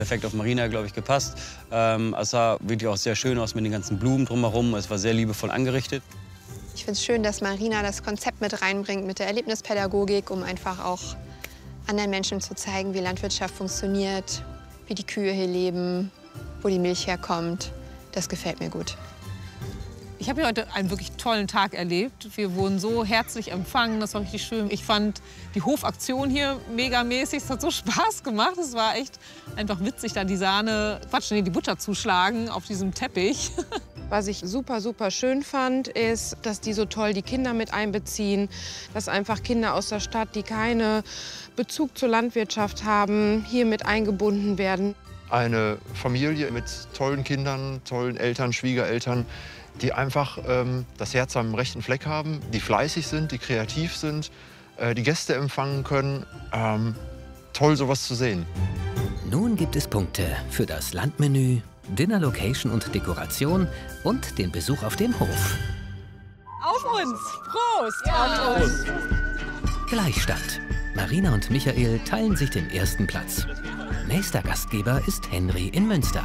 Perfekt auf Marina, glaube ich, gepasst. Es sah wirklich auch sehr schön aus mit den ganzen Blumen drumherum. Es war sehr liebevoll angerichtet. Ich finde es schön, dass Marina das Konzept mit reinbringt mit der Erlebnispädagogik, um einfach auch anderen Menschen zu zeigen, wie Landwirtschaft funktioniert, wie die Kühe hier leben, wo die Milch herkommt. Das gefällt mir gut. Ich habe hier heute einen wirklich tollen Tag erlebt. Wir wurden so herzlich empfangen, das war richtig schön. Ich fand die Hofaktion hier megamäßig, es hat so Spaß gemacht. Es war echt einfach witzig, da die die Butter zuschlagen auf diesem Teppich. Was ich super, super schön fand, ist, dass die so toll die Kinder mit einbeziehen. Dass einfach Kinder aus der Stadt, die keinen Bezug zur Landwirtschaft haben, hier mit eingebunden werden. Eine Familie mit tollen Kindern, tollen Eltern, Schwiegereltern, die einfach das Herz am rechten Fleck haben, die fleißig sind, die kreativ sind, die Gäste empfangen können. Toll, sowas zu sehen. Nun gibt es Punkte für das Landmenü, Dinner-Location und Dekoration und den Besuch auf dem Hof. Auf uns! Prost! Auf uns! Gleichstand. Marina und Michael teilen sich den ersten Platz. Nächster Gastgeber ist Henry in Münster.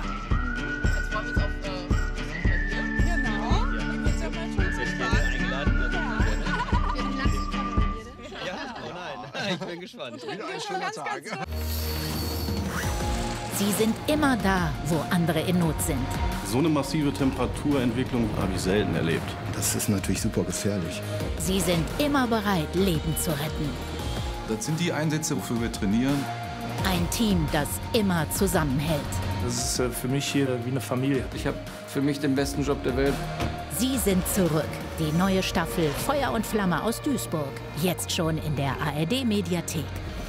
Ich bin gespannt. Wieder ein schöner Tag. Sie sind immer da, wo andere in Not sind. So eine massive Temperaturentwicklung habe ich selten erlebt. Das ist natürlich super gefährlich. Sie sind immer bereit, Leben zu retten. Das sind die Einsätze, wofür wir trainieren. Ein Team, das immer zusammenhält. Das ist für mich hier wie eine Familie. Ich habe für mich den besten Job der Welt. Sie sind zurück. Die neue Staffel Feuer und Flamme aus Duisburg. Jetzt schon in der ARD-Mediathek.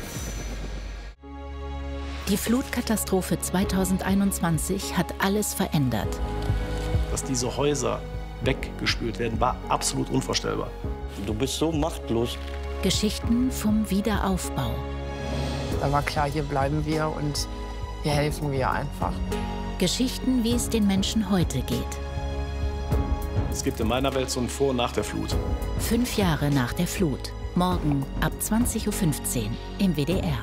Die Flutkatastrophe 2021 hat alles verändert. Dass diese Häuser weggespült werden, war absolut unvorstellbar. Du bist so machtlos. Geschichten vom Wiederaufbau. Da war klar, hier bleiben wir und hier helfen wir einfach. Geschichten, wie es den Menschen heute geht. Es gibt in meiner Welt so ein Vor- und Nach der Flut. 5 Jahre nach der Flut. Morgen ab 20:15 Uhr im WDR.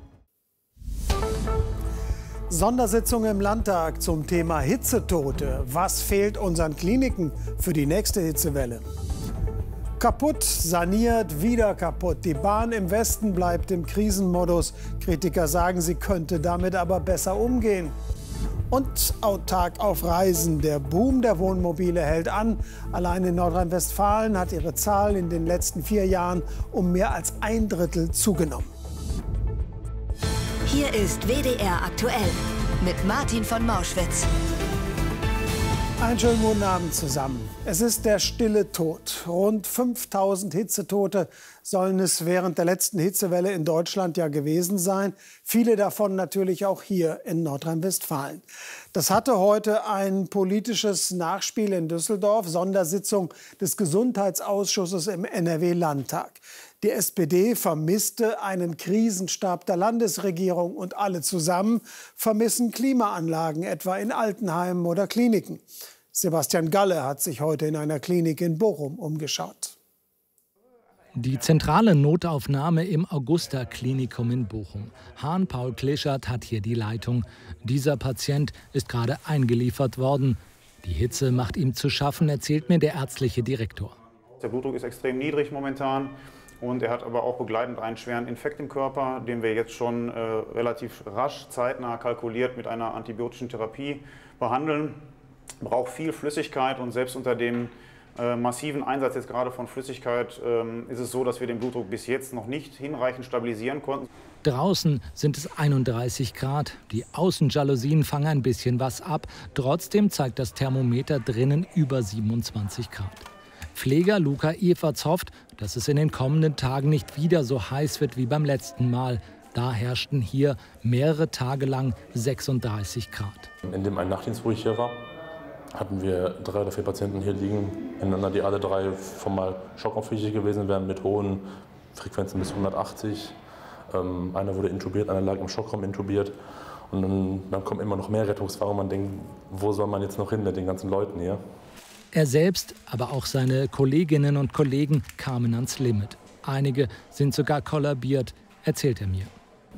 Sondersitzung im Landtag zum Thema Hitzetote. Was fehlt unseren Kliniken für die nächste Hitzewelle? Kaputt, saniert, wieder kaputt. Die Bahn im Westen bleibt im Krisenmodus. Kritiker sagen, sie könnte damit aber besser umgehen. Und autark auf Reisen. Der Boom der Wohnmobile hält an. Allein in Nordrhein-Westfalen hat ihre Zahl in den letzten 4 Jahren um mehr als 1/3 zugenommen. Hier ist WDR aktuell mit Martin von Mauschwitz. Einen schönen guten Abend zusammen. Es ist der stille Tod. Rund 5000 Hitzetote sollen es während der letzten Hitzewelle in Deutschland ja gewesen sein. Viele davon natürlich auch hier in Nordrhein-Westfalen. Das hatte heute ein politisches Nachspiel in Düsseldorf, Sondersitzung des Gesundheitsausschusses im NRW-Landtag. Die SPD vermisste einen Krisenstab der Landesregierung und alle zusammen vermissen Klimaanlagen, etwa in Altenheimen oder Kliniken. Sebastian Galle hat sich heute in einer Klinik in Bochum umgeschaut. Die zentrale Notaufnahme im Augusta-Klinikum in Bochum. Hahn-Paul Klischert hat hier die Leitung. Dieser Patient ist gerade eingeliefert worden. Die Hitze macht ihm zu schaffen, erzählt mir der ärztliche Direktor. Der Blutdruck ist extrem niedrig momentan. Und er hat aber auch begleitend einen schweren Infekt im Körper, den wir jetzt schon relativ rasch, zeitnah kalkuliert mit einer antibiotischen Therapie behandeln. Braucht viel Flüssigkeit und selbst unter dem massiven Einsatz jetzt gerade von Flüssigkeit ist es so, dass wir den Blutdruck bis jetzt noch nicht hinreichend stabilisieren konnten. Draußen sind es 31 Grad. Die Außenjalousien fangen ein bisschen was ab. Trotzdem zeigt das Thermometer drinnen über 27 Grad. Pfleger Luca Everts hofft, dass es in den kommenden Tagen nicht wieder so heiß wird wie beim letzten Mal. Da herrschten hier mehrere Tage lang 36 Grad. In dem einen Nachtdienst, wo ich hier war, hatten wir 3 oder 4 Patienten hier liegen, ineinander, die alle 3 formal schockaufwüchig gewesen wären mit hohen Frequenzen bis 180. Einer wurde intubiert, einer lag im Schockraum intubiert. Und dann kommen immer noch mehr Rettungswagen. Man denkt, wo soll man jetzt noch hin mit den ganzen Leuten hier? Er selbst, aber auch seine Kolleginnen und Kollegen kamen ans Limit. Einige sind sogar kollabiert, erzählt er mir.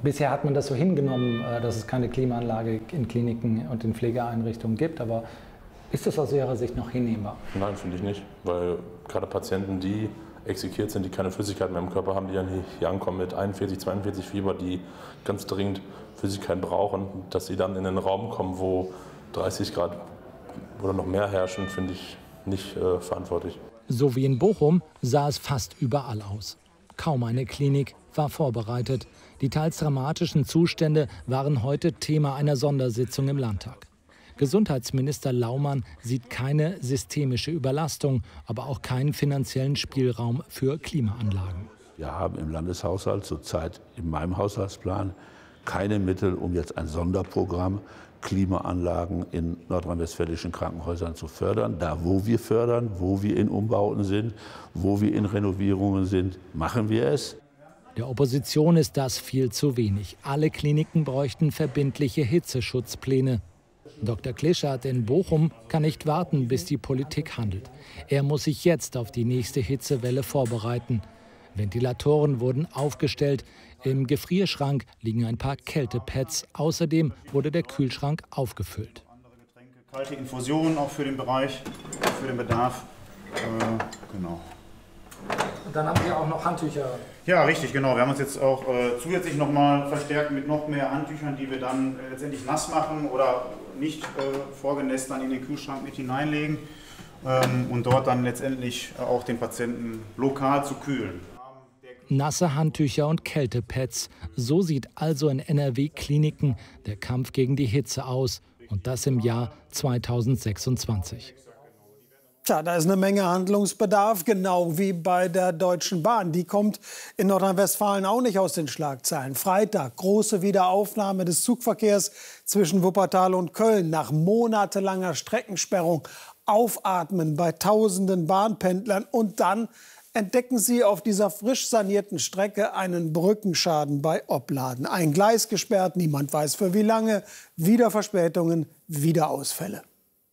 Bisher hat man das so hingenommen, dass es keine Klimaanlage in Kliniken und in Pflegeeinrichtungen gibt. Aber ist das aus Ihrer Sicht noch hinnehmbar? Nein, finde ich nicht. Weil gerade Patienten, die exekiert sind, die keine Flüssigkeit mehr im Körper haben, die dann hier ankommen mit 41, 42 Fieber, die ganz dringend Flüssigkeit brauchen, dass sie dann in einen Raum kommen, wo 30 Grad oder noch mehr herrschen, finde ich nicht verantwortlich. So wie in Bochum sah es fast überall aus. Kaum eine Klinik war vorbereitet. Die teils dramatischen Zustände waren heute Thema einer Sondersitzung im Landtag. Gesundheitsminister Laumann sieht keine systemische Überlastung, aber auch keinen finanziellen Spielraum für Klimaanlagen. Wir haben im Landeshaushalt zurzeit in meinem Haushaltsplan keine Mittel, um jetzt ein Sonderprogramm Klimaanlagen in nordrhein-westfälischen Krankenhäusern zu fördern. Da, wo wir fördern, wo wir in Umbauten sind, wo wir in Renovierungen sind, machen wir es. Der Opposition ist das viel zu wenig. Alle Kliniken bräuchten verbindliche Hitzeschutzpläne. Dr. Klischert in Bochum kann nicht warten, bis die Politik handelt. Er muss sich jetzt auf die nächste Hitzewelle vorbereiten. Ventilatoren wurden aufgestellt. Im Gefrierschrank liegen ein paar Kältepads. Außerdem wurde der Kühlschrank aufgefüllt. Kalte Infusionen auch für den Bereich, für den Bedarf. Genau. Und dann haben Sie auch noch Handtücher. Ja, richtig, genau. Wir haben uns jetzt auch zusätzlich noch mal verstärkt mit noch mehr Handtüchern, die wir dann letztendlich nass machen oder nicht vorgenässt dann in den Kühlschrank mit hineinlegen und dort dann letztendlich auch den Patienten lokal zu kühlen. Nasse Handtücher und Kältepads. So sieht also in NRW-Kliniken der Kampf gegen die Hitze aus. Und das im Jahr 2026. Tja, da ist eine Menge Handlungsbedarf, genau wie bei der Deutschen Bahn. Die kommt in Nordrhein-Westfalen auch nicht aus den Schlagzeilen. Freitag, große Wiederaufnahme des Zugverkehrs zwischen Wuppertal und Köln. Nach monatelanger Streckensperrung aufatmen bei tausenden Bahnpendlern. Und dann entdecken sie auf dieser frisch sanierten Strecke einen Brückenschaden bei Opladen. Ein Gleis gesperrt, niemand weiß für wie lange. Wieder Verspätungen, wieder Ausfälle.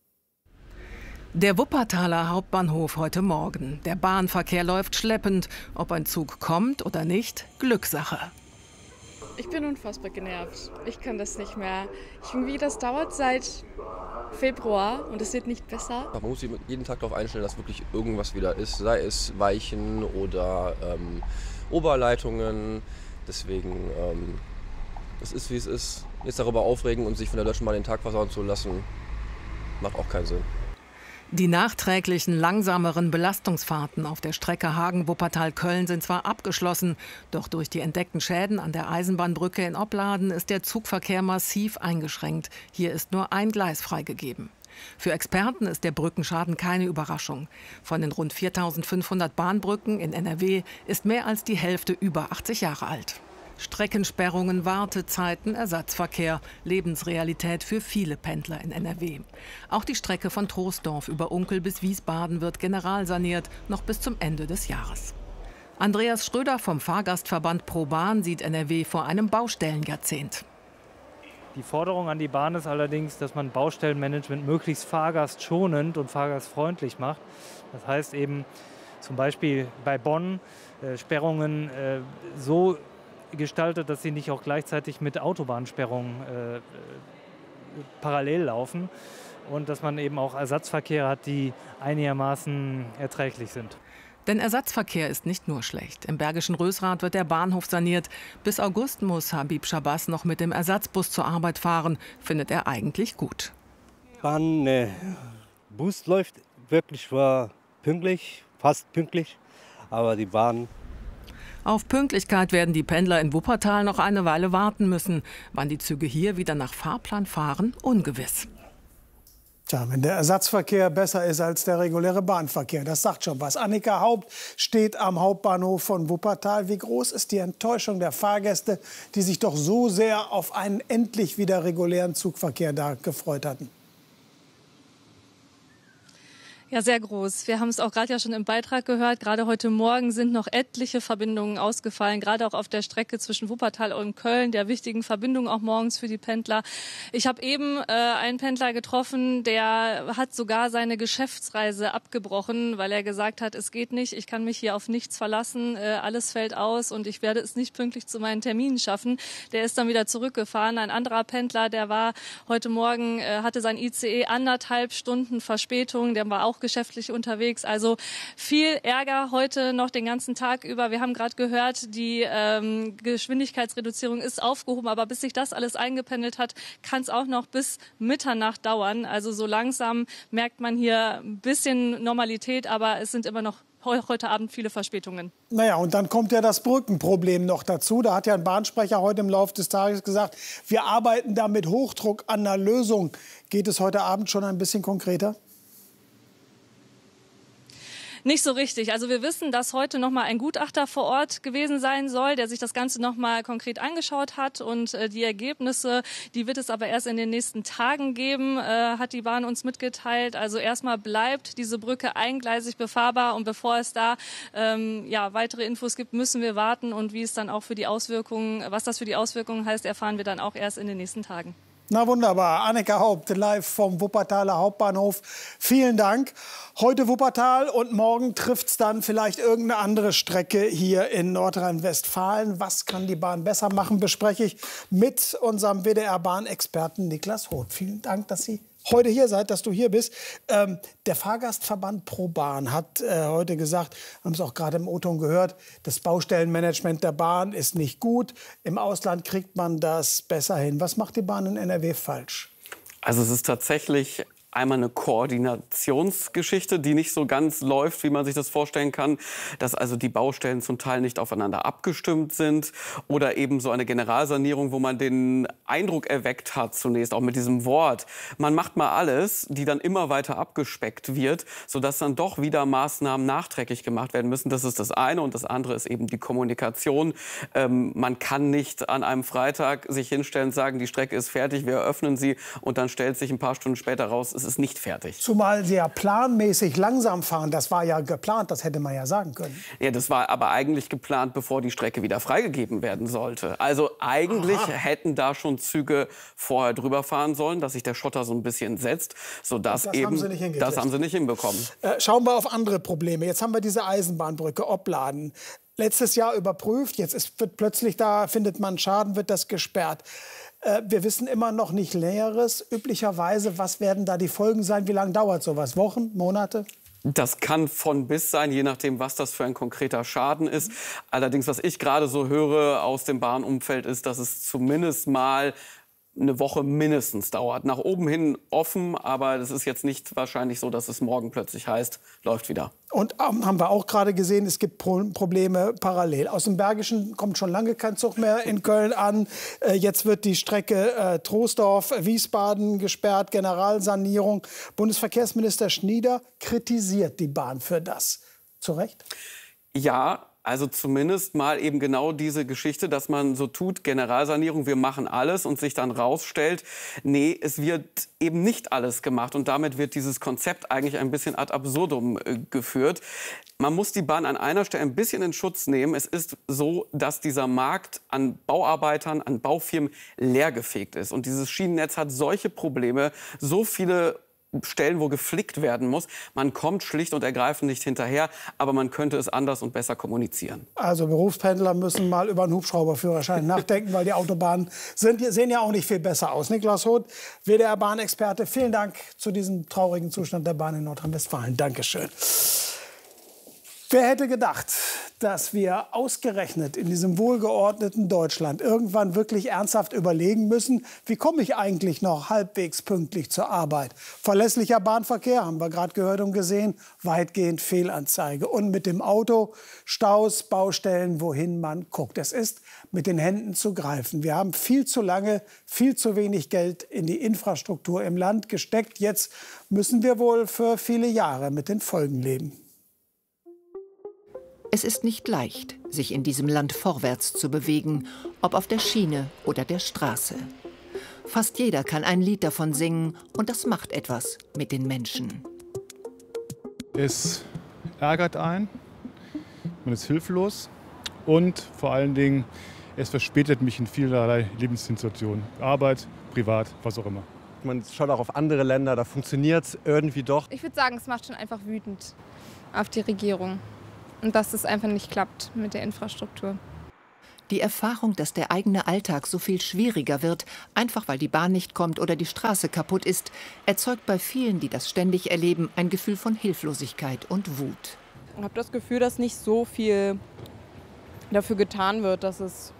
Der Wuppertaler Hauptbahnhof heute Morgen. Der Bahnverkehr läuft schleppend. Ob ein Zug kommt oder nicht, Glückssache. Ich bin unfassbar genervt. Ich kann das nicht mehr. Das dauert seit Februar und es wird nicht besser. Man muss sich jeden Tag darauf einstellen, dass wirklich irgendwas wieder ist. Sei es Weichen oder Oberleitungen. Deswegen, es ist wie es ist. Jetzt darüber aufregen und sich von der Deutschen Bahn den Tag versauen zu lassen, macht auch keinen Sinn. Die nachträglichen, langsameren Belastungsfahrten auf der Strecke Hagen-Wuppertal-Köln sind zwar abgeschlossen, doch durch die entdeckten Schäden an der Eisenbahnbrücke in Opladen ist der Zugverkehr massiv eingeschränkt. Hier ist nur ein Gleis freigegeben. Für Experten ist der Brückenschaden keine Überraschung. Von den rund 4.500 Bahnbrücken in NRW ist mehr als die Hälfte über 80 Jahre alt. Streckensperrungen, Wartezeiten, Ersatzverkehr, Lebensrealität für viele Pendler in NRW. Auch die Strecke von Troisdorf über Unkel bis Wiesbaden wird generalsaniert, noch bis zum Ende des Jahres. Andreas Schröder vom Fahrgastverband ProBahn sieht NRW vor einem Baustellenjahrzehnt. Die Forderung an die Bahn ist allerdings, dass man Baustellenmanagement möglichst fahrgastschonend und fahrgastfreundlich macht. Das heißt eben zum Beispiel bei Bonn Sperrungen so gestaltet, dass sie nicht auch gleichzeitig mit Autobahnsperrungen parallel laufen und dass man eben auch Ersatzverkehre hat, die einigermaßen erträglich sind. Denn Ersatzverkehr ist nicht nur schlecht. Im Bergischen Rösrath wird der Bahnhof saniert. Bis August muss Habib Shabazz noch mit dem Ersatzbus zur Arbeit fahren. Findet er eigentlich gut. Bus läuft wirklich pünktlich, fast pünktlich, aber die Bahn. Auf Pünktlichkeit werden die Pendler in Wuppertal noch eine Weile warten müssen. Wann die Züge hier wieder nach Fahrplan fahren, ungewiss. Tja, wenn der Ersatzverkehr besser ist als der reguläre Bahnverkehr, das sagt schon was. Annika Haupt steht am Hauptbahnhof von Wuppertal. Wie groß ist die Enttäuschung der Fahrgäste, die sich doch so sehr auf einen endlich wieder regulären Zugverkehr da gefreut hatten? Ja, sehr groß. Wir haben es auch gerade ja schon im Beitrag gehört. Gerade heute Morgen sind noch etliche Verbindungen ausgefallen, gerade auch auf der Strecke zwischen Wuppertal und Köln, der wichtigen Verbindung auch morgens für die Pendler. Ich habe eben einen Pendler getroffen, der hat sogar seine Geschäftsreise abgebrochen, weil er gesagt hat, es geht nicht, ich kann mich hier auf nichts verlassen, alles fällt aus und ich werde es nicht pünktlich zu meinen Terminen schaffen. Der ist dann wieder zurückgefahren. Ein anderer Pendler, der war heute Morgen, hatte sein ICE 1,5 Stunden Verspätung, der war auch geschäftlich unterwegs. Also viel Ärger heute noch den ganzen Tag über. Wir haben gerade gehört, die Geschwindigkeitsreduzierung ist aufgehoben, aber bis sich das alles eingependelt hat, kann es auch noch bis Mitternacht dauern. Also so langsam merkt man hier ein bisschen Normalität, aber es sind immer noch heute Abend viele Verspätungen. Naja, und dann kommt ja das Brückenproblem noch dazu. Da hat ja ein Bahnsprecher heute im Laufe des Tages gesagt, wir arbeiten da mit Hochdruck an einer Lösung. Geht es heute Abend schon ein bisschen konkreter? Nicht so richtig. Also wir wissen, dass heute noch mal ein Gutachter vor Ort gewesen sein soll, der sich das Ganze noch mal konkret angeschaut hat. Und die Ergebnisse, die wird es aber erst in den nächsten Tagen geben, hat die Bahn uns mitgeteilt. Also erstmal bleibt diese Brücke eingleisig befahrbar. Und bevor es da weitere Infos gibt, müssen wir warten. Und wie es dann auch für die Auswirkungen, was das für die Auswirkungen heißt, erfahren wir dann auch erst in den nächsten Tagen. Na wunderbar. Annika Haupt, live vom Wuppertaler Hauptbahnhof. Vielen Dank. Heute Wuppertal und morgen trifft es dann vielleicht irgendeine andere Strecke hier in Nordrhein-Westfalen. Was kann die Bahn besser machen, bespreche ich mit unserem WDR-Bahnexperten Niklas Roth. Vielen Dank, dass Sie heute hier seid, dass du hier bist. Der Fahrgastverband ProBahn hat heute gesagt, haben es auch gerade im O-Ton gehört, das Baustellenmanagement der Bahn ist nicht gut. Im Ausland kriegt man das besser hin. Was macht die Bahn in NRW falsch? Also es ist tatsächlich einmal eine Koordinationsgeschichte, die nicht so ganz läuft, wie man sich das vorstellen kann, dass also die Baustellen zum Teil nicht aufeinander abgestimmt sind oder eben so eine Generalsanierung, wo man den Eindruck erweckt hat, zunächst auch mit diesem Wort, man macht mal alles, die dann immer weiter abgespeckt wird, sodass dann doch wieder Maßnahmen nachträglich gemacht werden müssen. Das ist das eine und das andere ist eben die Kommunikation. Man kann nicht an einem Freitag sich hinstellen und sagen, die Strecke ist fertig, wir eröffnen sie und dann stellt sich ein paar Stunden später raus, es ist nicht fertig. Zumal Sie ja planmäßig langsam fahren. Das war ja geplant, das hätte man ja sagen können. Ja, das war aber eigentlich geplant, bevor die Strecke wieder freigegeben werden sollte. Also eigentlich hätten da schon Züge vorher drüber fahren sollen, dass sich der Schotter so ein bisschen setzt, sodass das eben haben Sie nicht hingekriegt. Das haben sie nicht hinbekommen. Schauen wir auf andere Probleme. Jetzt haben wir diese Eisenbahnbrücke Opladen. Letztes Jahr überprüft, jetzt wird plötzlich da, findet man Schaden, wird das gesperrt. Wir wissen immer noch nicht Näheres. Üblicherweise, was werden da die Folgen sein? Wie lange dauert sowas? Wochen, Monate? Das kann von bis sein, je nachdem, was das für ein konkreter Schaden ist. Allerdings, was ich gerade so höre aus dem Bahnumfeld, ist, dass es zumindest mal eine Woche mindestens dauert. Nach oben hin offen, aber das ist jetzt nicht wahrscheinlich so, dass es morgen plötzlich heißt, läuft wieder. Und haben wir auch gerade gesehen, es gibt Probleme parallel. Aus dem Bergischen kommt schon lange kein Zug mehr in Köln an. Jetzt wird die Strecke Troisdorf-Wiesbaden gesperrt, Generalsanierung. Bundesverkehrsminister Schnieder kritisiert die Bahn für das. Zu Recht? Ja. Also zumindest mal eben genau diese Geschichte, dass man so tut, Generalsanierung, wir machen alles und sich dann rausstellt, nee, es wird eben nicht alles gemacht. Und damit wird dieses Konzept eigentlich ein bisschen ad absurdum geführt. Man muss die Bahn an einer Stelle ein bisschen in Schutz nehmen. Es ist so, dass dieser Markt an Bauarbeitern, an Baufirmen leergefegt ist. Und dieses Schienennetz hat solche Probleme, so viele Stellen, wo geflickt werden muss. Man kommt schlicht und ergreifend nicht hinterher, aber man könnte es anders und besser kommunizieren. Also Berufspendler müssen mal über einen Hubschrauberführerschein nachdenken, weil die Autobahnen sehen ja auch nicht viel besser aus. Niklas Roth, WDR-Bahnexperte, vielen Dank zu diesem traurigen Zustand der Bahn in Nordrhein-Westfalen. Dankeschön. Wer hätte gedacht, dass wir ausgerechnet in diesem wohlgeordneten Deutschland irgendwann wirklich ernsthaft überlegen müssen, wie komme ich eigentlich noch halbwegs pünktlich zur Arbeit? Verlässlicher Bahnverkehr, haben wir gerade gehört und gesehen, weitgehend Fehlanzeige. Und mit dem Auto Staus, Baustellen, wohin man guckt. Es ist mit den Händen zu greifen. Wir haben viel zu lange, viel zu wenig Geld in die Infrastruktur im Land gesteckt. Jetzt müssen wir wohl für viele Jahre mit den Folgen leben. Es ist nicht leicht, sich in diesem Land vorwärts zu bewegen, ob auf der Schiene oder der Straße. Fast jeder kann ein Lied davon singen und das macht etwas mit den Menschen. Es ärgert einen, man ist hilflos und vor allen Dingen, es verspätet mich in vielerlei Lebenssituationen. Arbeit, privat, was auch immer. Man schaut auch auf andere Länder, da funktioniert es irgendwie doch. Ich würde sagen, es macht schon einfach wütend auf die Regierung und dass es einfach nicht klappt mit der Infrastruktur. Die Erfahrung, dass der eigene Alltag so viel schwieriger wird, einfach weil die Bahn nicht kommt oder die Straße kaputt ist, erzeugt bei vielen, die das ständig erleben, ein Gefühl von Hilflosigkeit und Wut. Ich habe das Gefühl, dass nicht so viel dafür getan wird, dass es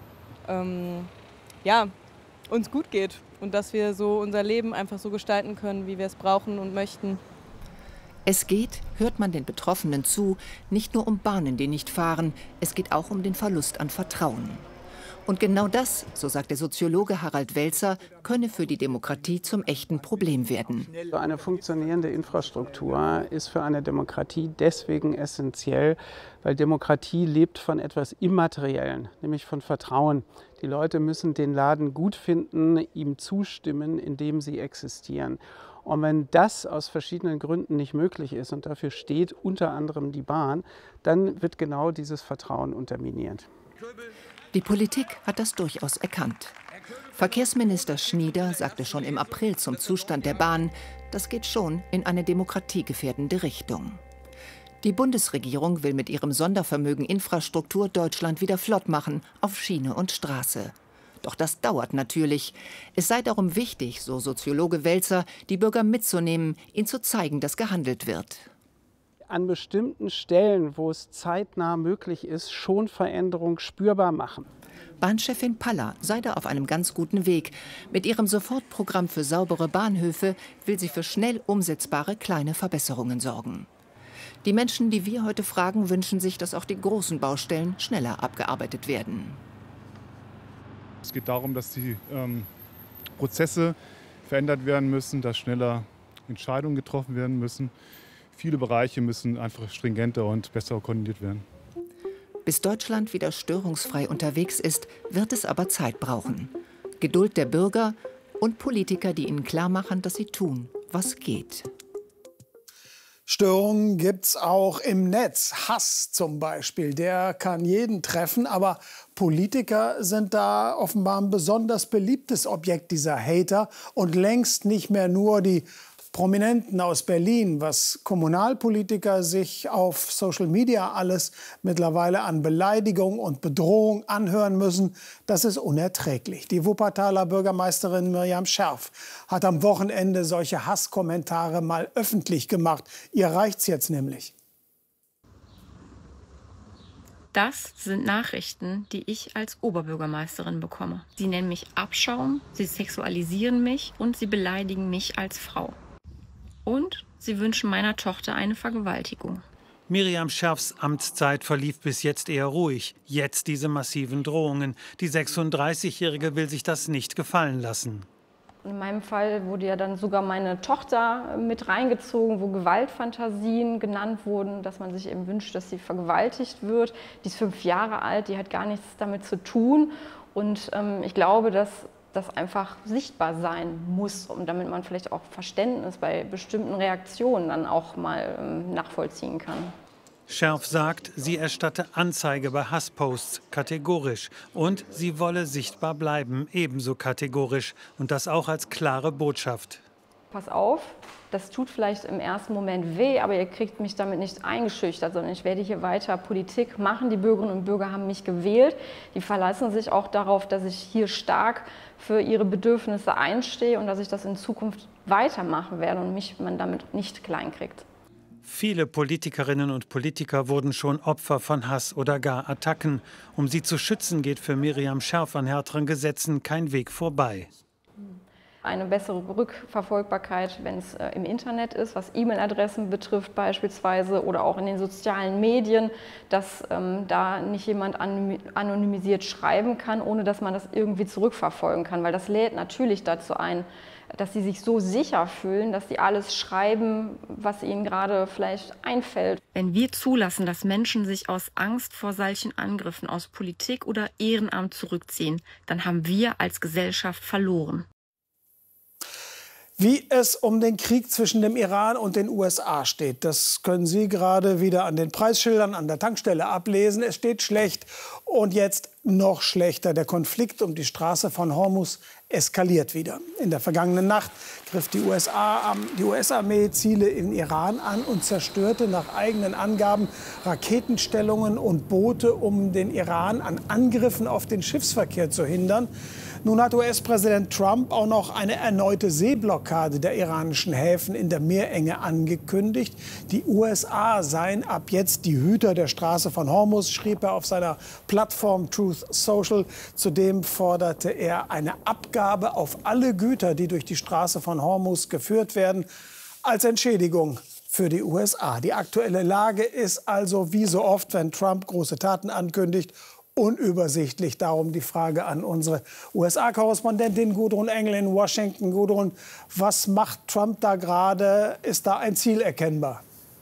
uns gut geht und dass wir so unser Leben einfach so gestalten können, wie wir es brauchen und möchten. Es geht, hört man den Betroffenen zu, nicht nur um Bahnen, die nicht fahren, es geht auch um den Verlust an Vertrauen. Und genau das, so sagt der Soziologe Harald Welzer, könne für die Demokratie zum echten Problem werden. Eine funktionierende Infrastruktur ist für eine Demokratie deswegen essentiell, weil Demokratie lebt von etwas Immateriellen, nämlich von Vertrauen. Die Leute müssen den Laden gut finden, ihm zustimmen, indem sie existieren. Und wenn das aus verschiedenen Gründen nicht möglich ist, und dafür steht unter anderem die Bahn, dann wird genau dieses Vertrauen unterminiert. Die Politik hat das durchaus erkannt. Verkehrsminister Schnieder sagte schon im April zum Zustand der Bahn, das geht schon in eine demokratiegefährdende Richtung. Die Bundesregierung will mit ihrem Sondervermögen Infrastruktur Deutschland wieder flott machen, auf Schiene und Straße. Doch das dauert natürlich. Es sei darum wichtig, so Soziologe Welzer, die Bürger mitzunehmen, ihnen zu zeigen, dass gehandelt wird. An bestimmten Stellen, wo es zeitnah möglich ist, schon Veränderung spürbar machen. Bahnchefin Paller sei da auf einem ganz guten Weg. Mit ihrem Sofortprogramm für saubere Bahnhöfe will sie für schnell umsetzbare kleine Verbesserungen sorgen. Die Menschen, die wir heute fragen, wünschen sich, dass auch die großen Baustellen schneller abgearbeitet werden. Es geht darum, dass die Prozesse verändert werden müssen, dass schneller Entscheidungen getroffen werden müssen. Viele Bereiche müssen einfach stringenter und besser koordiniert werden. Bis Deutschland wieder störungsfrei unterwegs ist, wird es aber Zeit brauchen. Geduld der Bürger und Politiker, die ihnen klarmachen, dass sie tun, was geht. Störungen gibt es auch im Netz. Hass zum Beispiel, der kann jeden treffen. Aber Politiker sind da offenbar ein besonders beliebtes Objekt dieser Hater. Und längst nicht mehr nur die Prominenten aus Berlin, was Kommunalpolitiker sich auf Social Media alles mittlerweile an Beleidigung und Bedrohung anhören müssen, das ist unerträglich. Die Wuppertaler Bürgermeisterin Miriam Scherf hat am Wochenende solche Hasskommentare mal öffentlich gemacht. Ihr reicht's jetzt nämlich. Das sind Nachrichten, die ich als Oberbürgermeisterin bekomme. Sie nennen mich Abschaum, sie sexualisieren mich und sie beleidigen mich als Frau. Und sie wünschen meiner Tochter eine Vergewaltigung. Miriam Scherfs Amtszeit verlief bis jetzt eher ruhig. Jetzt diese massiven Drohungen. Die 36-Jährige will sich das nicht gefallen lassen. In meinem Fall wurde ja dann sogar meine Tochter mit reingezogen, wo Gewaltfantasien genannt wurden, dass man sich eben wünscht, dass sie vergewaltigt wird. Die ist 5 Jahre alt, die hat gar nichts damit zu tun. Und ich glaube, dass das einfach sichtbar sein muss, und damit man vielleicht auch Verständnis bei bestimmten Reaktionen dann auch mal nachvollziehen kann. Scherf sagt, sie erstatte Anzeige bei Hassposts kategorisch und sie wolle sichtbar bleiben, ebenso kategorisch, und das auch als klare Botschaft. Pass auf, das tut vielleicht im ersten Moment weh, aber ihr kriegt mich damit nicht eingeschüchtert, sondern ich werde hier weiter Politik machen. Die Bürgerinnen und Bürger haben mich gewählt. Die verlassen sich auch darauf, dass ich hier stark für ihre Bedürfnisse einstehe und dass ich das in Zukunft weitermachen werde und mich man damit nicht kleinkriegt. Viele Politikerinnen und Politiker wurden schon Opfer von Hass oder gar Attacken. Um sie zu schützen, geht für Miriam Scherf an härteren Gesetzen kein Weg vorbei. Eine bessere Rückverfolgbarkeit, wenn es im Internet ist, was E-Mail-Adressen betrifft beispielsweise, oder auch in den sozialen Medien, dass da nicht jemand anonymisiert schreiben kann, ohne dass man das irgendwie zurückverfolgen kann. Weil das lädt natürlich dazu ein, dass sie sich so sicher fühlen, dass sie alles schreiben, was ihnen gerade vielleicht einfällt. Wenn wir zulassen, dass Menschen sich aus Angst vor solchen Angriffen aus Politik oder Ehrenamt zurückziehen, dann haben wir als Gesellschaft verloren. Wie es um den Krieg zwischen dem Iran und den USA steht, das können Sie gerade wieder an den Preisschildern an der Tankstelle ablesen. Es steht schlecht und jetzt noch schlechter. Der Konflikt um die Straße von Hormuz eskaliert wieder. In der vergangenen Nacht griff die US-Armee Ziele im Iran an und zerstörte nach eigenen Angaben Raketenstellungen und Boote, um den Iran an Angriffen auf den Schiffsverkehr zu hindern. Nun hat US-Präsident Trump auch noch eine erneute Seeblockade der iranischen Häfen in der Meerenge angekündigt. Die USA seien ab jetzt die Hüter der Straße von Hormuz, schrieb er auf seiner Plattform Truth Social. Zudem forderte er eine Abgabe auf alle Güter, die durch die Straße von Hormuz geführt werden, als Entschädigung für die USA. Die aktuelle Lage ist also wie so oft, wenn Trump große Taten ankündigt, unübersichtlich. Darum die Frage an unsere USA-Korrespondentin Gudrun Engel in Washington. Gudrun, was macht Trump da gerade? Ist da ein Ziel erkennbar?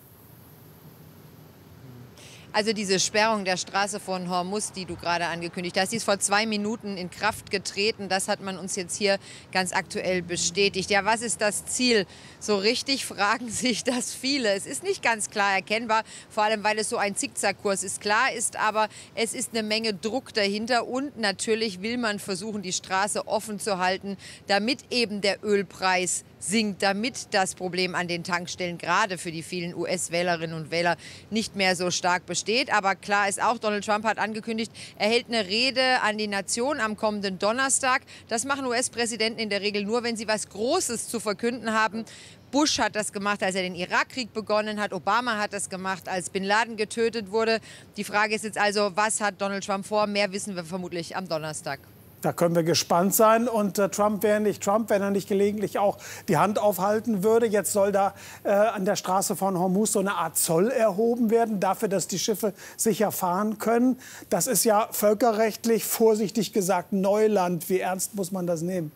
Also diese Sperrung der Straße von Hormuz, die du gerade angekündigt hast, die ist vor 2 Minuten in Kraft getreten. Das hat man uns jetzt hier ganz aktuell bestätigt. Ja, was ist das Ziel? So richtig fragen sich das viele. Es ist nicht ganz klar erkennbar, vor allem weil es so ein Zickzackkurs ist. Klar ist aber, es ist eine Menge Druck dahinter und natürlich will man versuchen, die Straße offen zu halten, damit eben der Ölpreis sinkt, damit das Problem an den Tankstellen gerade für die vielen US-Wählerinnen und Wähler nicht mehr so stark besteht. Aber klar ist auch, Donald Trump hat angekündigt, er hält eine Rede an die Nation am kommenden Donnerstag. Das machen US-Präsidenten in der Regel nur, wenn sie was Großes zu verkünden haben. Bush hat das gemacht, als er den Irakkrieg begonnen hat. Obama hat das gemacht, als Bin Laden getötet wurde. Die Frage ist jetzt also, was hat Donald Trump vor? Mehr wissen wir vermutlich am Donnerstag. Da können wir gespannt sein. Und Trump wäre nicht Trump, wenn er nicht gelegentlich auch die Hand aufhalten würde. Jetzt soll da an der Straße von Hormuz so eine Art Zoll erhoben werden, dafür, dass die Schiffe sicher fahren können. Das ist ja völkerrechtlich, vorsichtig gesagt, Neuland. Wie ernst muss man das nehmen?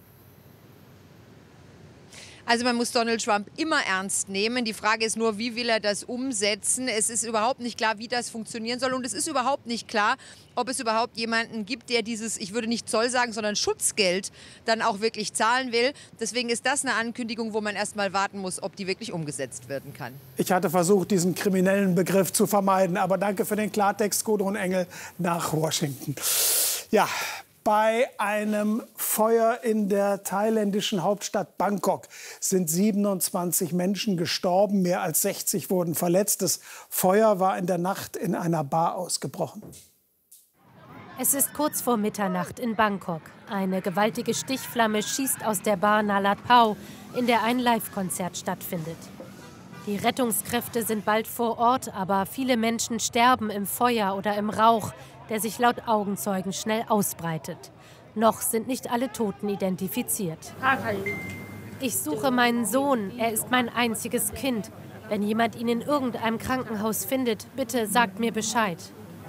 Also man muss Donald Trump immer ernst nehmen. Die Frage ist nur, wie will er das umsetzen? Es ist überhaupt nicht klar, wie das funktionieren soll. Und es ist überhaupt nicht klar, ob es überhaupt jemanden gibt, der dieses, ich würde nicht Zoll sagen, sondern Schutzgeld dann auch wirklich zahlen will. Deswegen ist das eine Ankündigung, wo man erst mal warten muss, ob die wirklich umgesetzt werden kann. Ich hatte versucht, diesen kriminellen Begriff zu vermeiden. Aber danke für den Klartext, Gudrun Engel nach Washington. Ja. Bei einem Feuer in der thailändischen Hauptstadt Bangkok sind 27 Menschen gestorben, mehr als 60 wurden verletzt. Das Feuer war in der Nacht in einer Bar ausgebrochen. Es ist kurz vor Mitternacht in Bangkok. Eine gewaltige Stichflamme schießt aus der Bar Nalat Pao, in der ein Live-Konzert stattfindet. Die Rettungskräfte sind bald vor Ort, aber viele Menschen sterben im Feuer oder im Rauch, der sich laut Augenzeugen schnell ausbreitet. Noch sind nicht alle Toten identifiziert. Ich suche meinen Sohn, er ist mein einziges Kind. Wenn jemand ihn in irgendeinem Krankenhaus findet, bitte sagt mir Bescheid.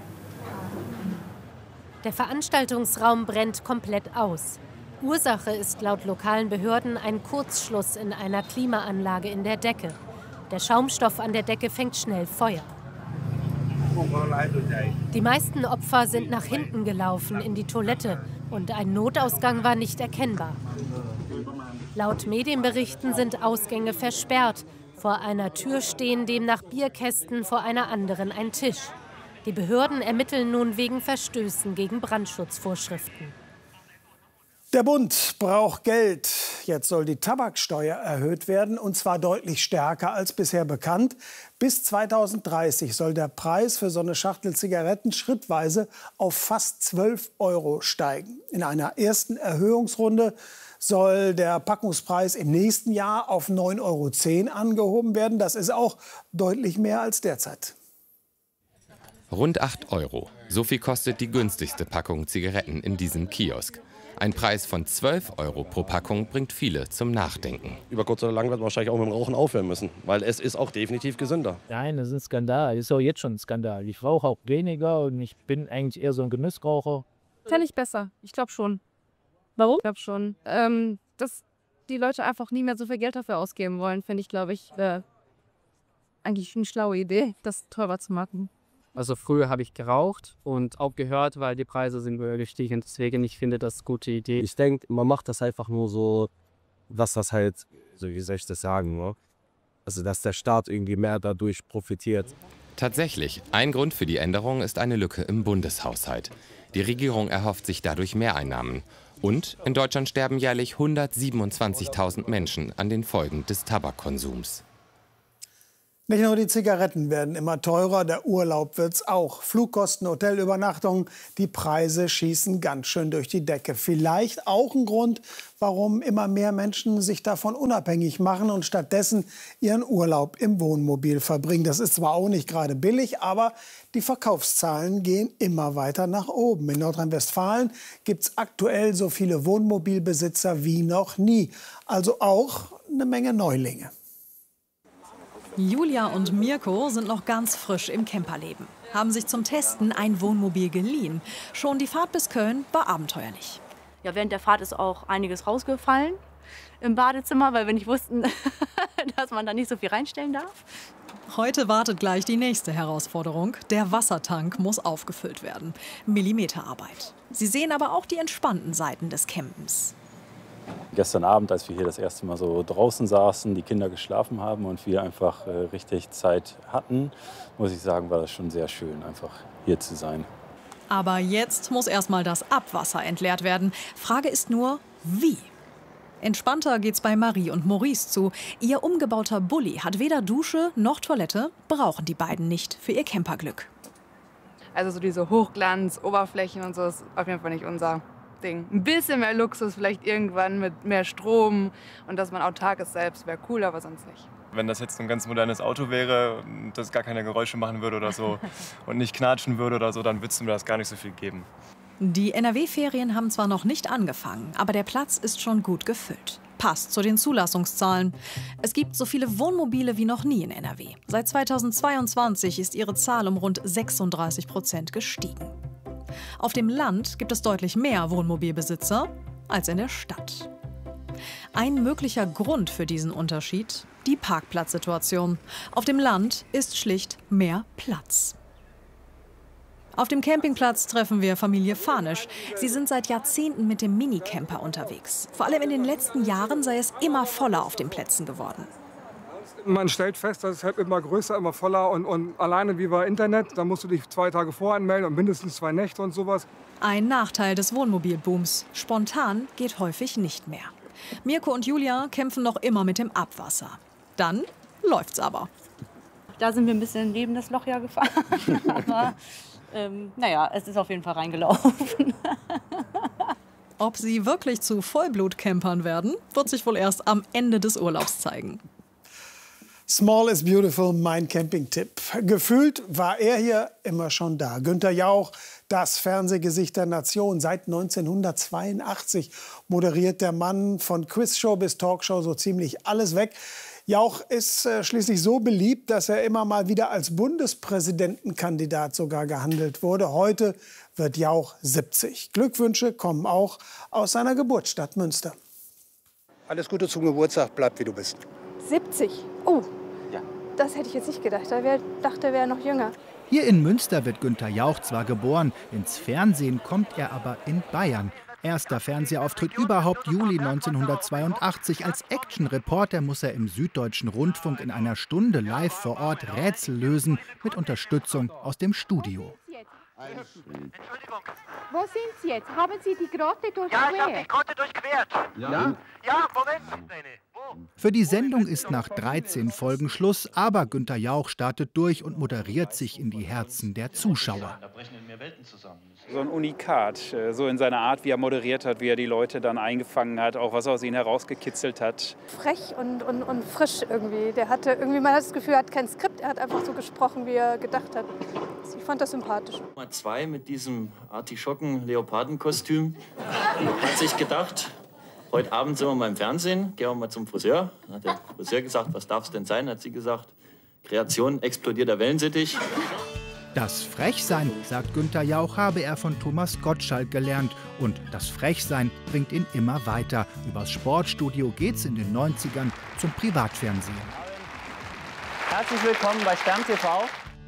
Der Veranstaltungsraum brennt komplett aus. Ursache ist laut lokalen Behörden ein Kurzschluss in einer Klimaanlage in der Decke. Der Schaumstoff an der Decke fängt schnell Feuer. Die meisten Opfer sind nach hinten gelaufen, in die Toilette, und ein Notausgang war nicht erkennbar. Laut Medienberichten sind Ausgänge versperrt. Vor einer Tür stehen demnach Bierkästen, vor einer anderen ein Tisch. Die Behörden ermitteln nun wegen Verstößen gegen Brandschutzvorschriften. Der Bund braucht Geld. Jetzt soll die Tabaksteuer erhöht werden, und zwar deutlich stärker als bisher bekannt. Bis 2030 soll der Preis für so eine Schachtel Zigaretten schrittweise auf fast 12 € steigen. In einer ersten Erhöhungsrunde soll der Packungspreis im nächsten Jahr auf 9,10 € angehoben werden. Das ist auch deutlich mehr als derzeit. Rund 8 €. So viel kostet die günstigste Packung Zigaretten in diesem Kiosk. Ein Preis von 12 € pro Packung bringt viele zum Nachdenken. Über kurz oder lang wird man wahrscheinlich auch mit dem Rauchen aufhören müssen, weil es ist auch definitiv gesünder. Nein, das ist ein Skandal. Das ist auch jetzt schon ein Skandal. Ich rauche auch weniger und ich bin eigentlich eher so ein Genussraucher. Fände ich besser. Ich glaube schon. Warum? Ich glaube schon. Dass die Leute einfach nie mehr so viel Geld dafür ausgeben wollen, finde ich, glaube ich, eigentlich eine schlaue Idee, das teurer zu machen. Also früher habe ich geraucht und aufgehört, weil die Preise sind gestiegen. Und deswegen, ich finde das eine gute Idee. Ich denke, man macht das einfach nur so, dass das halt So, wie soll ich das sagen? Ne? Also, dass der Staat irgendwie mehr dadurch profitiert. Tatsächlich, ein Grund für die Änderung ist eine Lücke im Bundeshaushalt. Die Regierung erhofft sich dadurch Mehreinnahmen. Und in Deutschland sterben jährlich 127.000 Menschen an den Folgen des Tabakkonsums. Nicht nur die Zigaretten werden immer teurer, der Urlaub wird's auch. Flugkosten, Hotelübernachtungen, die Preise schießen ganz schön durch die Decke. Vielleicht auch ein Grund, warum immer mehr Menschen sich davon unabhängig machen und stattdessen ihren Urlaub im Wohnmobil verbringen. Das ist zwar auch nicht gerade billig, aber die Verkaufszahlen gehen immer weiter nach oben. In Nordrhein-Westfalen gibt's aktuell so viele Wohnmobilbesitzer wie noch nie. Also auch eine Menge Neulinge. Julia und Mirko sind noch ganz frisch im Camperleben, haben sich zum Testen ein Wohnmobil geliehen. Schon die Fahrt bis Köln war abenteuerlich. Ja, während der Fahrt ist auch einiges rausgefallen im Badezimmer, weil wir nicht wussten, dass man da nicht so viel reinstellen darf. Heute wartet gleich die nächste Herausforderung. Der Wassertank muss aufgefüllt werden. Millimeterarbeit. Sie sehen aber auch die entspannten Seiten des Campens. Gestern Abend, als wir hier das erste Mal so draußen saßen, die Kinder geschlafen haben und wir einfach richtig Zeit hatten, muss ich sagen, war das schon sehr schön, einfach hier zu sein. Aber jetzt muss erstmal das Abwasser entleert werden. Frage ist nur, wie? Entspannter geht's bei Marie und Maurice zu. Ihr umgebauter Bulli hat weder Dusche noch Toilette, brauchen die beiden nicht für ihr Camperglück. Also so diese Hochglanz-Oberflächen und so ist auf jeden Fall nicht unser Ding. Ein bisschen mehr Luxus, vielleicht irgendwann mit mehr Strom und dass man autark ist selbst, wäre cool, aber sonst nicht. Wenn das jetzt ein ganz modernes Auto wäre, das gar keine Geräusche machen würde oder so und nicht knatschen würde oder so, dann würde es mir das gar nicht so viel geben. Die NRW-Ferien haben zwar noch nicht angefangen, aber der Platz ist schon gut gefüllt. Passt zu den Zulassungszahlen. Es gibt so viele Wohnmobile wie noch nie in NRW. Seit 2022 ist ihre Zahl um rund 36% gestiegen. Auf dem Land gibt es deutlich mehr Wohnmobilbesitzer als in der Stadt. Ein möglicher Grund für diesen Unterschied: die Parkplatzsituation. Auf dem Land ist schlicht mehr Platz. Auf dem Campingplatz treffen wir Familie Fahnisch. Sie sind seit Jahrzehnten mit dem Minicamper unterwegs. Vor allem in den letzten Jahren sei es immer voller auf den Plätzen geworden. Man stellt fest, dass es halt immer größer, immer voller und alleine wie bei Internet, da musst du dich 2 Tage voranmelden und mindestens 2 Nächte und sowas. Ein Nachteil des Wohnmobilbooms: spontan geht häufig nicht mehr. Mirko und Julia kämpfen noch immer mit dem Abwasser. Dann läuft's aber. Da sind wir ein bisschen neben das Loch ja gefahren. Aber naja, es ist auf jeden Fall reingelaufen. Ob sie wirklich zu Vollblut-Campern werden, wird sich wohl erst am Ende des Urlaubs zeigen. Small is beautiful, mein Campingtipp. Gefühlt war er hier immer schon da. Günther Jauch, das Fernsehgesicht der Nation. Seit 1982 moderiert der Mann von Quizshow bis Talkshow so ziemlich alles weg. Jauch ist schließlich so beliebt, dass er immer mal wieder als Bundespräsidentenkandidat sogar gehandelt wurde. Heute wird Jauch 70. Glückwünsche kommen auch aus seiner Geburtsstadt Münster. Alles Gute zum Geburtstag, bleib wie du bist. 70? Oh, ja. Das hätte ich jetzt nicht gedacht. Ich dachte, er wäre noch jünger. Hier in Münster wird Günther Jauch zwar geboren, ins Fernsehen kommt er aber in Bayern. Erster Fernsehauftritt überhaupt Juli 1982. Als Action-Reporter muss er im Süddeutschen Rundfunk in einer Stunde live vor Ort Rätsel lösen mit Unterstützung aus dem Studio. Entschuldigung. Wo sind Sie jetzt? Haben Sie die Grotte durchquert? Ja, ich habe die Grotte durchquert. Ja? Ja, Moment. Für die Sendung ist nach 13 Folgen Schluss, aber Günther Jauch startet durch und moderiert sich in die Herzen der Zuschauer. So ein Unikat, so in seiner Art, wie er moderiert hat, wie er die Leute dann eingefangen hat, auch was er aus ihnen herausgekitzelt hat. Frech und frisch irgendwie. Der hatte irgendwie, man hat das Gefühl, er hat kein Skript, er hat einfach so gesprochen, wie er gedacht hat. Ich fand das sympathisch. Nummer 2 mit diesem Artischocken-Leopardenkostüm hat sich gedacht, heute Abend sind wir mal im Fernsehen, gehen wir mal zum Friseur. Dann hat der Friseur gesagt, was darf es denn sein? Hat sie gesagt, Kreation explodierter Wellensittich. Das Frechsein, sagt Günther Jauch, habe er von Thomas Gottschalk gelernt. Und das Frechsein bringt ihn immer weiter. Übers Sportstudio geht's in den 90ern zum Privatfernsehen. Herzlich willkommen bei Stern TV.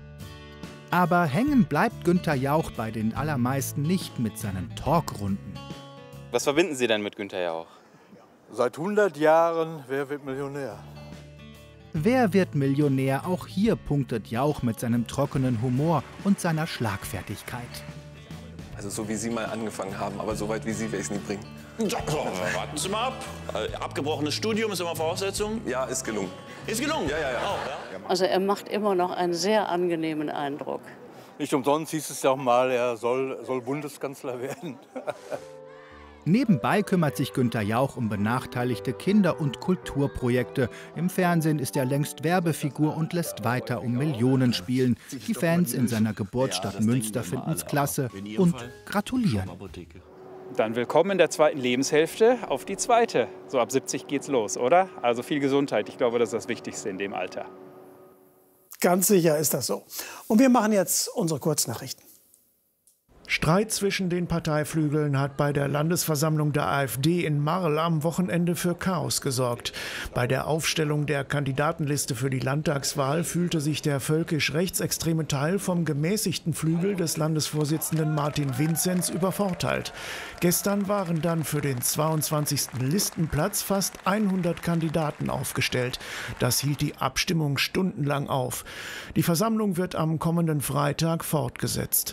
Aber hängen bleibt Günther Jauch bei den allermeisten nicht mit seinen Talkrunden. Was verbinden Sie denn mit Günther Jauch? Seit 100 Jahren, wer wird Millionär? Wer wird Millionär? Auch hier punktet Jauch mit seinem trockenen Humor und seiner Schlagfertigkeit. Also so wie Sie mal angefangen haben, aber so weit wie Sie werde ich es nie bringen. Warten Sie mal ab. Abgebrochenes Studium ist immer Voraussetzung? Ja, ist gelungen. Ist gelungen? Ja. Oh, ja. Also er macht immer noch einen sehr angenehmen Eindruck. Nicht umsonst hieß es ja auch mal, er soll Bundeskanzler werden. Nebenbei kümmert sich Günther Jauch um benachteiligte Kinder- und Kulturprojekte. Im Fernsehen ist er längst Werbefigur und lässt weiter um Millionen spielen. Die Fans in seiner Geburtsstadt Münster finden es klasse und gratulieren. Dann willkommen in der zweiten Lebenshälfte auf die zweite. So ab 70 geht's los, oder? Also viel Gesundheit. Ich glaube, das ist das Wichtigste in dem Alter. Ganz sicher ist das so. Und wir machen jetzt unsere Kurznachrichten. Streit zwischen den Parteiflügeln hat bei der Landesversammlung der AfD in Marl am Wochenende für Chaos gesorgt. Bei der Aufstellung der Kandidatenliste für die Landtagswahl fühlte sich der völkisch rechtsextreme Teil vom gemäßigten Flügel des Landesvorsitzenden Martin Vinzenz übervorteilt. Gestern waren dann für den 22. Listenplatz fast 100 Kandidaten aufgestellt. Das hielt die Abstimmung stundenlang auf. Die Versammlung wird am kommenden Freitag fortgesetzt.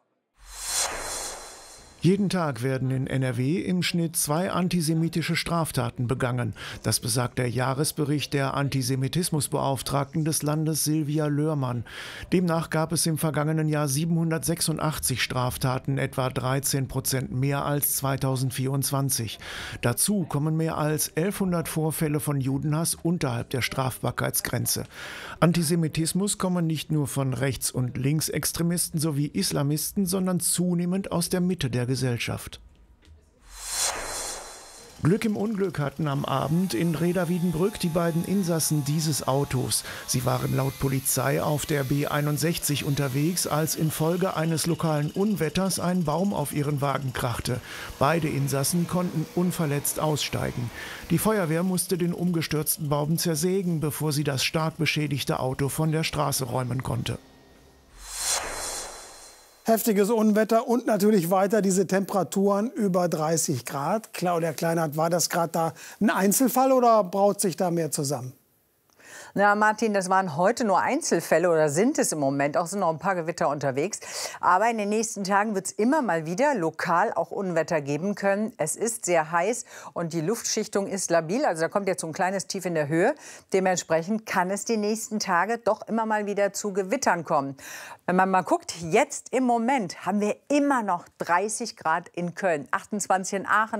Jeden Tag werden in NRW im Schnitt 2 antisemitische Straftaten begangen. Das besagt der Jahresbericht der Antisemitismusbeauftragten des Landes Silvia Löhrmann. Demnach gab es im vergangenen Jahr 786 Straftaten, etwa 13% mehr als 2024. Dazu kommen mehr als 1100 Vorfälle von Judenhass unterhalb der Strafbarkeitsgrenze. Antisemitismus kommen nicht nur von Rechts- und Linksextremisten sowie Islamisten, sondern zunehmend aus der Mitte der Gesellschaft. Glück im Unglück hatten am Abend in Reda-Wiedenbrück die beiden Insassen dieses Autos. Sie waren laut Polizei auf der B61 unterwegs, als infolge eines lokalen Unwetters ein Baum auf ihren Wagen krachte. Beide Insassen konnten unverletzt aussteigen. Die Feuerwehr musste den umgestürzten Baum zersägen, bevor sie das stark beschädigte Auto von der Straße räumen konnte. Heftiges Unwetter und natürlich weiter diese Temperaturen über 30 Grad. Claudia Kleinert, war das gerade da ein Einzelfall oder braut sich da mehr zusammen? Na, Martin, das waren heute nur Einzelfälle oder sind es im Moment. Auch sind noch ein paar Gewitter unterwegs. Aber in den nächsten Tagen wird es immer mal wieder lokal auch Unwetter geben können. Es ist sehr heiß und die Luftschichtung ist labil. Also da kommt jetzt so ein kleines Tief in der Höhe. Dementsprechend kann es die nächsten Tage doch immer mal wieder zu Gewittern kommen. Wenn man mal guckt, jetzt im Moment haben wir immer noch 30 Grad in Köln, 28 in Aachen,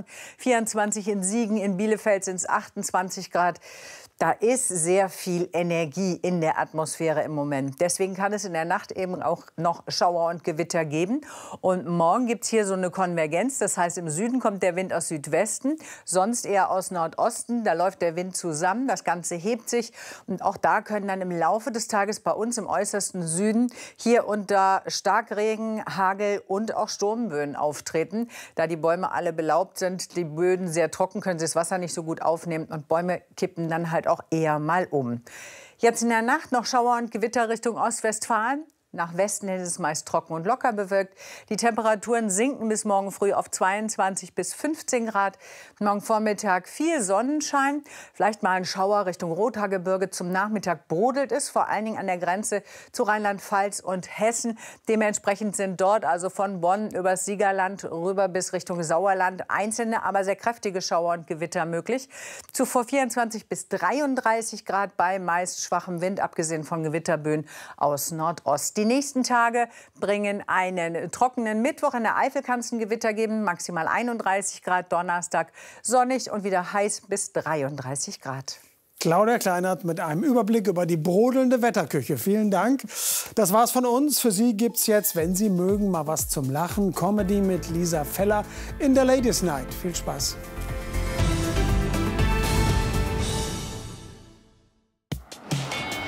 24 in Siegen, in Bielefeld sind es 28 Grad. Da ist sehr viel Energie in der Atmosphäre im Moment. Deswegen kann es in der Nacht eben auch noch Schauer und Gewitter geben. Und morgen gibt es hier so eine Konvergenz. Das heißt, im Süden kommt der Wind aus Südwesten, sonst eher aus Nordosten. Da läuft der Wind zusammen, das Ganze hebt sich. Und auch da können dann im Laufe des Tages bei uns im äußersten Süden hier und da Starkregen, Hagel und auch Sturmböen auftreten. Da die Bäume alle belaubt sind, die Böden sehr trocken, können sie das Wasser nicht so gut aufnehmen. Und Bäume kippen dann halt auch eher mal um. Jetzt in der Nacht noch Schauer und Gewitter Richtung Ostwestfalen. Nach Westen hin ist es meist trocken und locker bewölkt. Die Temperaturen sinken bis morgen früh auf 22 bis 15 Grad. Morgen Vormittag viel Sonnenschein. Vielleicht mal ein Schauer Richtung Rothaargebirge. Zum Nachmittag brodelt es, vor allen Dingen an der Grenze zu Rheinland-Pfalz und Hessen. Dementsprechend sind dort also von Bonn übers Siegerland rüber bis Richtung Sauerland einzelne, aber sehr kräftige Schauer und Gewitter möglich. Zuvor 24 bis 33 Grad bei meist schwachem Wind, abgesehen von Gewitterböen aus Nordost. Die nächsten Tage bringen einen trockenen Mittwoch. In der Eifel kann es ein Gewitter geben, maximal 31 Grad. Donnerstag sonnig und wieder heiß bis 33 Grad. Claudia Kleinert mit einem Überblick über die brodelnde Wetterküche. Vielen Dank. Das war's von uns. Für Sie gibt's jetzt, wenn Sie mögen, mal was zum Lachen. Comedy mit Lisa Feller in der Ladies Night. Viel Spaß.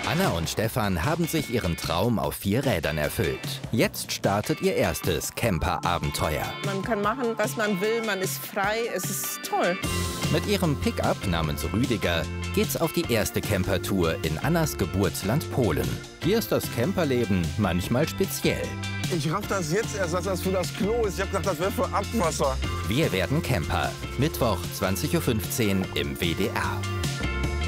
Anna und Stefan haben sich ihren Traum auf 4 Rädern erfüllt. Jetzt startet ihr erstes Camper-Abenteuer. Man kann machen, was man will, man ist frei, es ist toll. Mit ihrem Pickup namens Rüdiger geht's auf die erste Campertour in Annas Geburtsland Polen. Hier ist das Camperleben manchmal speziell. Ich raff das jetzt erst, dass das für das Klo ist. Ich hab gedacht, das wäre für Abwasser. Wir werden Camper. Mittwoch 20:15 Uhr im WDR.